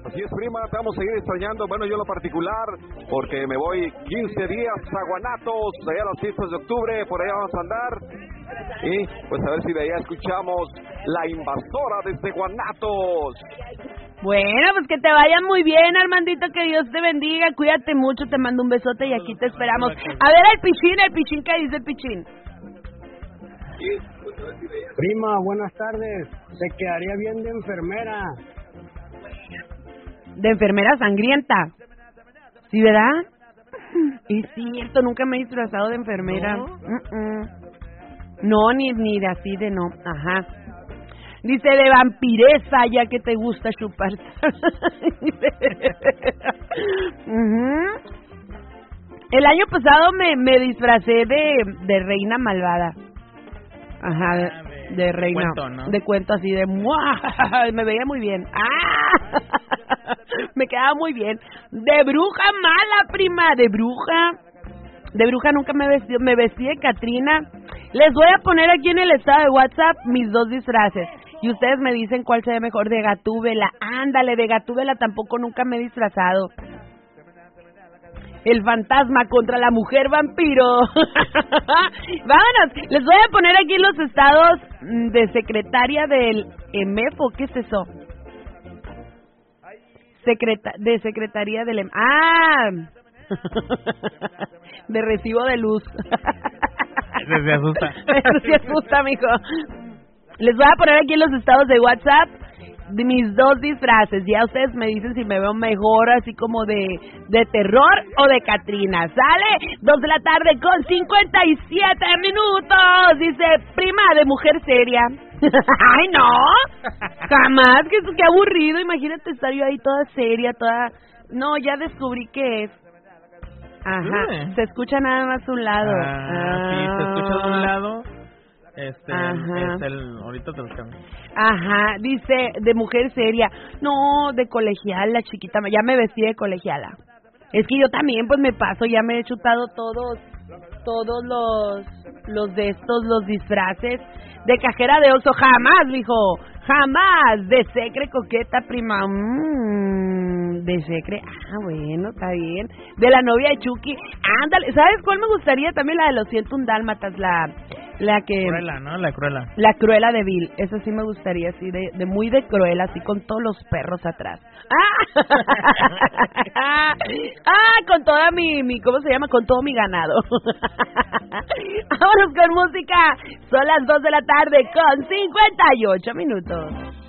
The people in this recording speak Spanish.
Así es, prima, te vamos a seguir extrañando. Bueno, yo en lo particular, porque me voy 15 días a Guanatos, allá a las fiestas de octubre, por allá vamos a andar. Y pues a ver si de allá escuchamos La Invasora desde Guanatos. Bueno, pues que te vaya muy bien, Armandito, que Dios te bendiga, cuídate mucho, te mando un besote y aquí te esperamos. A ver el Pichín, ¿qué dice el Pichín? Prima, buenas tardes, te quedaría bien de enfermera. De enfermera sangrienta, ¿sí, verdad? Es cierto, nunca me he disfrazado de enfermera. No, ni de así de no, ajá. Dice de vampiresa, ya que te gusta chupar. El año pasado me disfracé de reina malvada. Ajá, de reina. Cuento, ¿no? De cuento así de ¡mua! Me veía muy bien. ¡Ah! Me quedaba muy bien. De bruja mala, prima, de bruja. De bruja nunca me vestí de Catrina. Les voy a poner aquí en el estado de WhatsApp mis dos disfraces. Y ustedes me dicen cuál se ve mejor. De Gatúbela. Ándale, de Gatúbela tampoco nunca me he disfrazado. El fantasma contra la mujer vampiro. Vámonos. Les voy a poner aquí los estados de secretaria del EMEFO. ¿Qué es eso? De secretaría del de recibo de luz. Se asusta. Se asusta, mijo. Les voy a poner aquí los estados de WhatsApp de mis dos disfraces. Ya ustedes me dicen si me veo mejor así como de terror o de Catrina. ¿Sale? 2 de la tarde con 57 minutos. Dice, prima, de mujer seria. ¡Ay, no! Jamás, qué aburrido. Imagínate estar yo ahí toda seria, toda... No, ya descubrí que es. Ajá, se escucha nada más un lado. Sí, se escucha de un lado. Ahorita te lo cambio. Ajá, dice de mujer seria. No, de colegiala, chiquita. Ya me vestí de colegiala. Es que yo también, pues me paso, ya me he chutado todos los disfraces. De cajera de Oxxo, jamás, mijo. Jamás. De secre coqueta, prima. De secre. Bueno, está bien. De la novia de Chucky. Ándale. ¿Sabes cuál me gustaría? También la de los 101 dálmatas. La que... Cruela, ¿no? La Cruela. La Cruela de Bill. Eso sí me gustaría, así de muy de Cruella, así con todos los perros atrás. Con toda mi ¿cómo se llama? Con todo mi ganado. Vámonos con música. Son las 2 de la tarde con 58 minutos.